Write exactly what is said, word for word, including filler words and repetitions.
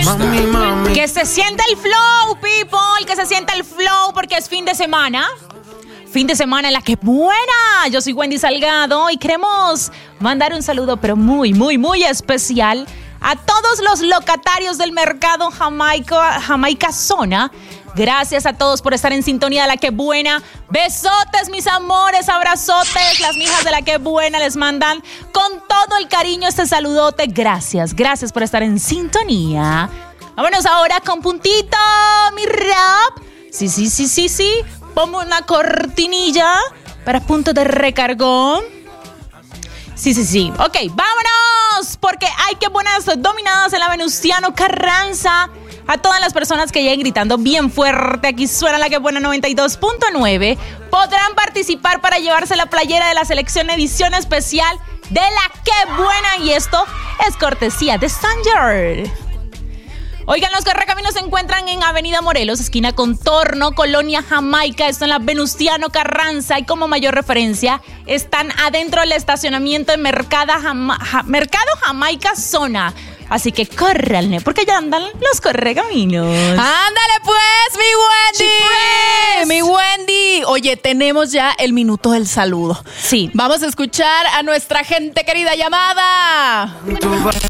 Mami, mami. Que se sienta el flow, people, que se sienta el flow porque es fin de semana. Fin de semana en la que buena. Yo soy Wendy Salgado y queremos mandar un saludo, pero muy, muy, muy especial a todos los locatarios del mercado Jamaica, Jamaica Zona. Gracias a todos por estar en sintonía de La Que Buena. Besotes, mis amores, abrazotes. Las mijas de La Que Buena les mandan con todo el cariño este saludote. Gracias, gracias por estar en sintonía. Vámonos ahora con puntito, mi rap. Sí, sí, sí, sí, sí. Pongo una cortinilla para punto de recargón. Sí, sí, sí. Ok, vámonos. Porque hay que buenas dominadas en la Venustiano Carranza. A todas las personas que lleguen gritando bien fuerte, aquí suena La Que Buena noventa y dos punto nueve, podrán participar para llevarse la playera de la selección edición especial de La Que Buena. Y esto es cortesía de Sanger. Oigan, los correcaminos se encuentran en Avenida Morelos, esquina Contorno, Colonia Jamaica. Esto en la Venustiano Carranza. Y como mayor referencia, están adentro del estacionamiento de Mercado, Jama, ja, Mercado Jamaica Zona. Así que córranle, porque ya andan los correcaminos. ¡Ándale pues, mi Wendy! Sí, pues. Mi Wendy. Oye, tenemos ya el minuto del saludo. Sí. Vamos a escuchar a nuestra gente querida llamada.